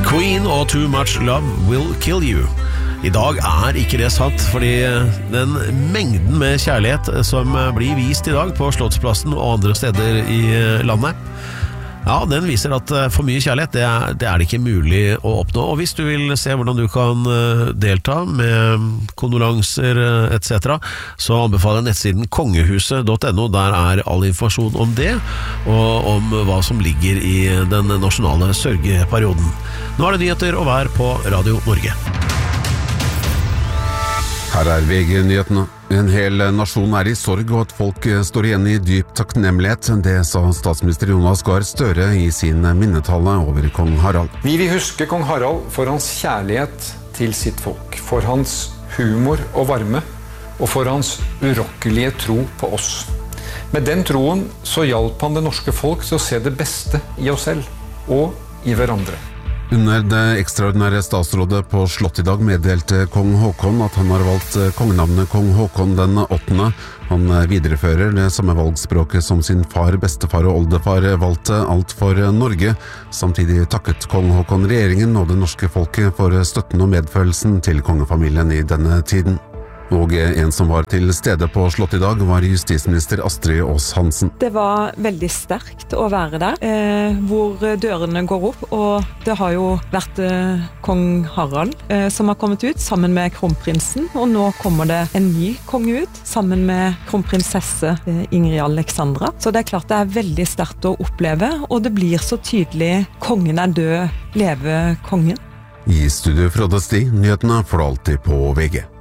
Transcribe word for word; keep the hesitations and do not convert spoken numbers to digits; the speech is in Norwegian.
Queen og Too Much Love Will Kill You. I dag er ikke det sant, fordi den mengden med kjærlighet som blir vist i dag på Slottsplassen og andre steder i landet, ja, den viser at for mye kjærlighet, det er, det er det ikke mulig å oppnå. Og hvis du vil se hvordan du kan delta med kondolanser et cetera, så anbefaler jeg nettsiden kongehuset punktum no. Der er all informasjon om det, og om hva som ligger i den nasjonale sørgeperioden. Nå er det nyheter å være på Radio Norge. Her er V G-nyhetene. En hel nasjon er i sorg, og at folk står igjen i dyp takknemlighet. Det sa statsminister Jonas Gahr Støre i sin minnetale over kong Harald. Vi vil huske kong Harald for hans kjærlighet til sitt folk, for hans humor og varme, og for hans urokkelige tro på oss. Med den troen så hjalp han det norske folk til å se det beste i oss selv og i hverandre. Under det ekstraordinære statsrådet på Slott i dag meddelte kong Håkon at han har valgt kongenavnet kong Håkon den åttende. Han viderefører det samme valgspråket som sin far, bestefar og oldefar valgte, alt for Norge. Samtidig takket kong Håkon regjeringen og det norske folket for støtten og medfølelsen til kongefamilien i denne tiden. Og en som var til stede på Slott i dag var justisminister Astrid Aas-Hansen. Det var veldig sterkt å være der, eh, hvor dørene går opp, og det har jo vært eh, kong Harald eh, som har kommet ut sammen med kronprinsen, og nå kommer det en ny konge ut sammen med kronprinsesse eh, Ingrid Alexandra. Så det er klart det er veldig sterkt å oppleve, og det blir så tydelig kongen er død, leve kongen. I studio Frode Sti, nyhetene får du alltid på V G.